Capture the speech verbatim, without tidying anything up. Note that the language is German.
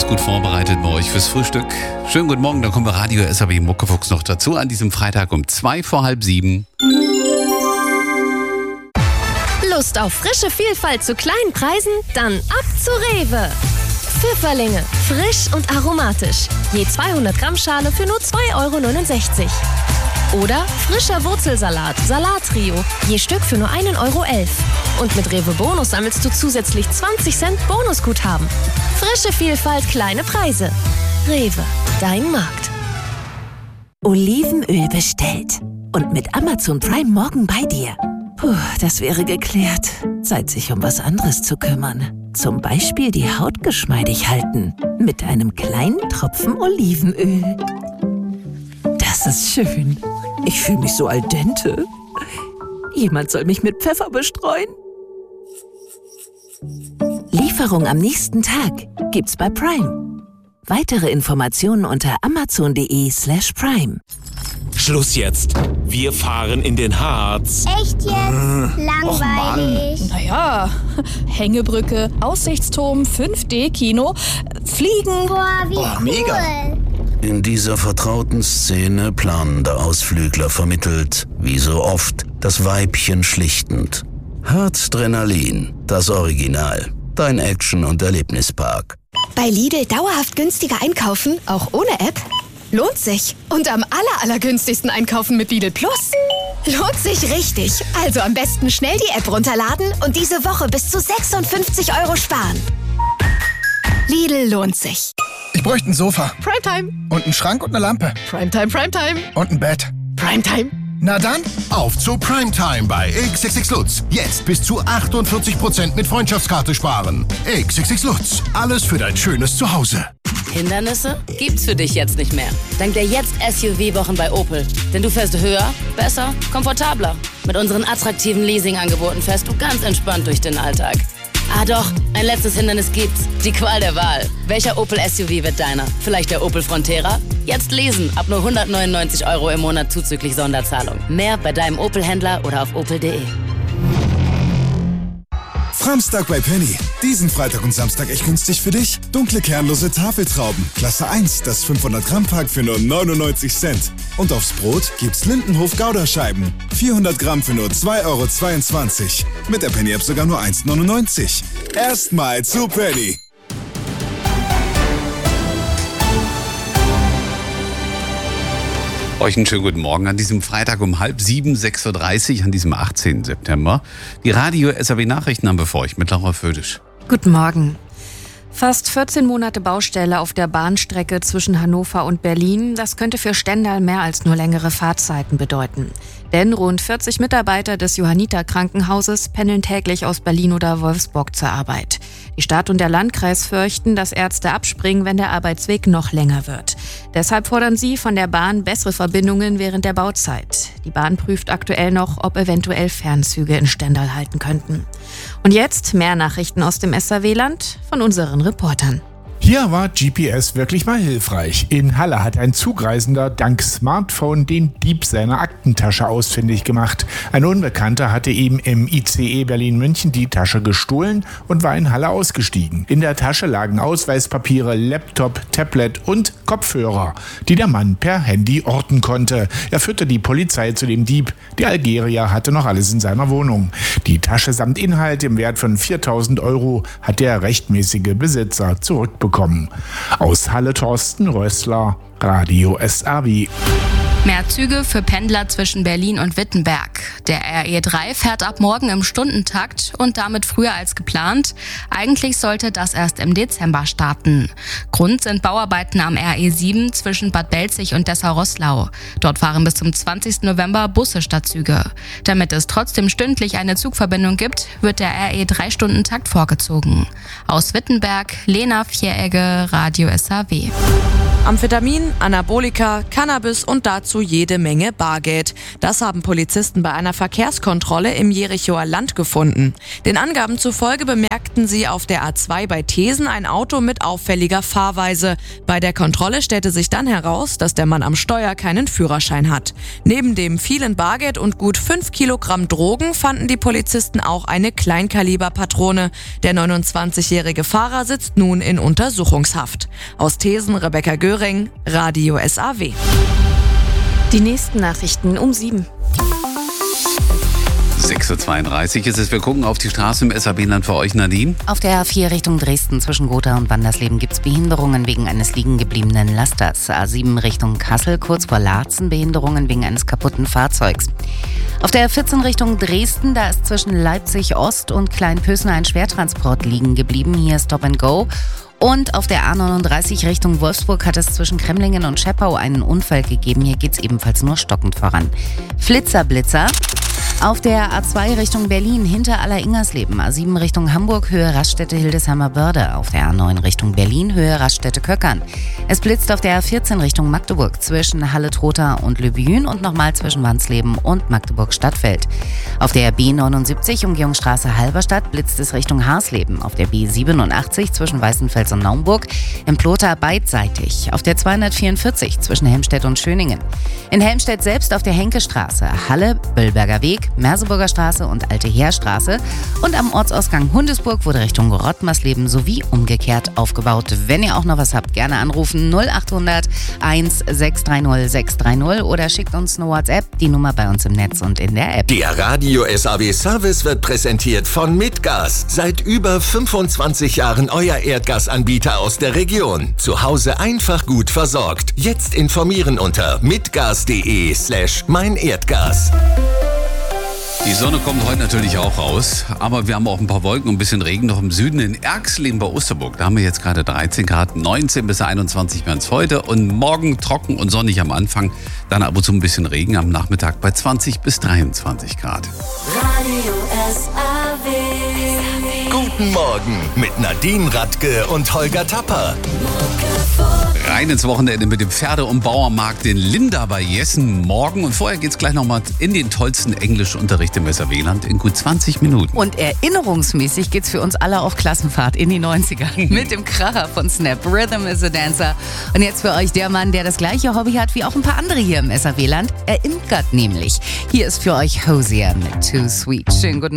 alles gut vorbereitet bei euch fürs Frühstück. Schönen guten Morgen, da kommen wir Radio S A B Muckefuchs noch dazu an diesem Freitag um zwei vor halb sieben. Lust auf frische Vielfalt zu kleinen Preisen? Dann ab zu Rewe. Pfifferlinge, frisch und aromatisch. Je zweihundert Gramm Schale für nur zwei Euro neunundsechzig. Oder frischer Wurzelsalat, Salattrio, je Stück für nur ein Euro elf. Und mit Rewe Bonus sammelst du zusätzlich zwanzig Cent Bonusguthaben. Frische Vielfalt, kleine Preise. Rewe, dein Markt. Olivenöl bestellt. Und mit Amazon Prime morgen bei dir. Puh, das wäre geklärt. Zeit, sich um was anderes zu kümmern. Zum Beispiel die Haut geschmeidig halten. Mit einem kleinen Tropfen Olivenöl. Das ist schön. Ich fühle mich so al dente. Jemand soll mich mit Pfeffer bestreuen. Lieferung am nächsten Tag gibt's bei Prime. Weitere Informationen unter amazon.de slash prime. Schluss jetzt. Wir fahren in den Harz. Echt jetzt? Äh, Langweilig. Naja, Hängebrücke, Aussichtsturm, fünf D Kino, Fliegen. Boah, wie oh, cool. Mega. In dieser vertrauten Szene planen der Ausflügler vermittelt, wie so oft, das Weibchen schlichtend. Harzdrenalin, das Original. Dein Action- und Erlebnispark. Bei Lidl dauerhaft günstiger einkaufen, auch ohne App? Lohnt sich. Und am aller, allergünstigsten einkaufen mit Lidl Plus? Lohnt sich richtig. Also am besten schnell die App runterladen und diese Woche bis zu sechsundfünfzig Euro sparen. Lidl lohnt sich. Ich bräuchte ein Sofa. Primetime. Und einen Schrank und eine Lampe. Primetime, Primetime. Und ein Bett. Primetime. Na dann, auf zu Primetime bei X X X Lutz. Jetzt bis zu achtundvierzig Prozent mit Freundschaftskarte sparen. X X X Lutz. Alles für dein schönes Zuhause. Hindernisse gibt's für dich jetzt nicht mehr. Dank der Jetzt S U V-Wochen bei Opel. Denn du fährst höher, besser, komfortabler. Mit unseren attraktiven Leasingangeboten fährst du ganz entspannt durch den Alltag. Ah doch, ein letztes Hindernis gibt's. Die Qual der Wahl. Welcher Opel S U V wird deiner? Vielleicht der Opel Frontera? Jetzt lesen, ab nur hundertneunundneunzig Euro im Monat zuzüglich Sonderzahlung. Mehr bei deinem Opel-Händler oder auf opel punkt de. Framstag bei Penny. Diesen Freitag und Samstag echt günstig für dich. Dunkle kernlose Tafeltrauben. Klasse eins, das fünfhundert Gramm Pack für nur neunundneunzig Cent. Und aufs Brot gibt's Lindenhof Gouda-Scheiben. vierhundert Gramm für nur zwei Euro zweiundzwanzig. Mit der Penny-App sogar nur eins neunundneunzig. Erstmal zu Penny. Euch einen schönen guten Morgen an diesem Freitag um halb sieben, sechs Uhr dreißig, an diesem achtzehnten September. Die Radio S A B Nachrichten haben wir für euch mit Laura Födisch. Guten Morgen. Fast vierzehn Monate Baustelle auf der Bahnstrecke zwischen Hannover und Berlin. Das könnte für Stendal mehr als nur längere Fahrzeiten bedeuten. Denn rund vierzig Mitarbeiter des Johanniter-Krankenhauses pendeln täglich aus Berlin oder Wolfsburg zur Arbeit. Die Stadt und der Landkreis fürchten, dass Ärzte abspringen, wenn der Arbeitsweg noch länger wird. Deshalb fordern sie von der Bahn bessere Verbindungen während der Bauzeit. Die Bahn prüft aktuell noch, ob eventuell Fernzüge in Stendal halten könnten. Und jetzt mehr Nachrichten aus dem S A W-Land von unseren Reportern. Hier war G P S wirklich mal hilfreich. In Halle hat ein Zugreisender dank Smartphone den Dieb seiner Aktentasche ausfindig gemacht. Ein Unbekannter hatte ihm im I C E Berlin-München die Tasche gestohlen und war in Halle ausgestiegen. In der Tasche lagen Ausweispapiere, Laptop, Tablet und Kopfhörer, die der Mann per Handy orten konnte. Er führte die Polizei zu dem Dieb. Der Algerier hatte noch alles in seiner Wohnung. Die Tasche samt Inhalt im Wert von viertausend Euro hat der rechtmäßige Besitzer zurückbekommen. Aus Halle Thorsten Rössler, Radio S A W. Mehr Züge für Pendler zwischen Berlin und Wittenberg. Der R E drei fährt ab morgen im Stundentakt und damit früher als geplant. Eigentlich sollte das erst im Dezember starten. Grund sind Bauarbeiten am R E sieben zwischen Bad Belzig und Dessau-Roßlau. Dort fahren bis zum zwanzigsten November Busse statt Züge. Damit es trotzdem stündlich eine Zugverbindung gibt, wird der R E drei Stundentakt vorgezogen. Aus Wittenberg, Lena Vieregge, Radio S A W. Amphetamin, Anabolika, Cannabis und dazu jede Menge Bargeld. Das haben Polizisten bei einer Verkehrskontrolle im Jerichoer Land gefunden. Den Angaben zufolge bemerkten sie auf der A zwei bei Thesen ein Auto mit auffälliger Fahrweise. Bei der Kontrolle stellte sich dann heraus, dass der Mann am Steuer keinen Führerschein hat. Neben dem vielen Bargeld und gut fünf Kilogramm Drogen fanden die Polizisten auch eine Kleinkaliberpatrone. Der neunundzwanzigjährige Fahrer sitzt nun in Untersuchungshaft. Aus Thesen Rebecca Göring, Radio S A W. Die nächsten Nachrichten um sieben. sechs Uhr zweiunddreißig ist es. Wir gucken auf die Straße im S A B-Land für euch, Nadine. Auf der A vier Richtung Dresden zwischen Gotha und Wandersleben gibt es Behinderungen wegen eines liegen gebliebenen Lasters. A sieben Richtung Kassel kurz vor Laatzen Behinderungen wegen eines kaputten Fahrzeugs. Auf der A vierzehn Richtung Dresden, da ist zwischen Leipzig Ost und Kleinpösner ein Schwertransport liegen geblieben. Hier Stop and Go. Und auf der A neununddreißig Richtung Wolfsburg hat es zwischen Kremlingen und Scheppau einen Unfall gegeben. Hier geht es ebenfalls nur stockend voran. Flitzer, Blitzer. Auf der A zwei Richtung Berlin hinter Aller-Ingersleben, A sieben Richtung Hamburg, Höhe Raststätte Hildesheimer Börde. Auf der A neun Richtung Berlin, Höhe Raststätte Köckern. Es blitzt auf der A vierzehn Richtung Magdeburg zwischen Halle-Trotha und Löbüen und nochmal zwischen Wansleben und Magdeburg-Stadtfeld. Auf der B neunundsiebzig Umgehungsstraße Halberstadt blitzt es Richtung Harsleben. Auf der B siebenundachtzig zwischen Weißenfels und Naumburg, im Ploter beidseitig. Auf der zweihundertvierundvierzig zwischen Helmstedt und Schöningen. In Helmstedt selbst auf der Henkestraße, Halle, Böllberger Weg, Merseburger Straße und Alte Heerstraße. Und am Ortsausgang Hundesburg wurde Richtung Rottmersleben sowie umgekehrt aufgebaut. Wenn ihr auch noch was habt, gerne anrufen null achthundert eins sechs drei null sechs drei null oder schickt uns eine WhatsApp, die Nummer bei uns im Netz und in der App. Der Radio S A W Service wird präsentiert von Mitgas. Seit über fünfundzwanzig Jahren euer Erdgasanbieter aus der Region. Zu Hause einfach gut versorgt. Jetzt informieren unter mitgas.de slash mein Erdgas. Die Sonne kommt heute natürlich auch raus, aber wir haben auch ein paar Wolken und ein bisschen Regen noch im Süden in Erxleben bei Osterburg. Da haben wir jetzt gerade dreizehn Grad, neunzehn bis einundzwanzig werden es heute und morgen trocken und sonnig am Anfang, dann ab und zu ein bisschen Regen am Nachmittag bei zwanzig bis dreiundzwanzig Grad. Radio S A W. Guten Morgen mit Nadine Radke und Holger Tapper. Rein ins Wochenende mit dem Pferde- und Bauernmarkt in Linda bei Jessen morgen. Und vorher geht's gleich nochmal in den tollsten Englischunterricht im S A W-Land in gut zwanzig Minuten. Und erinnerungsmäßig geht's für uns alle auf Klassenfahrt in die neunziger mit dem Kracher von Snap. Rhythm is a Dancer. Und jetzt für euch der Mann, der das gleiche Hobby hat wie auch ein paar andere hier im S A W-Land. Er imkert nämlich. Hier ist für euch Hosier mit Too Sweet. Schönen guten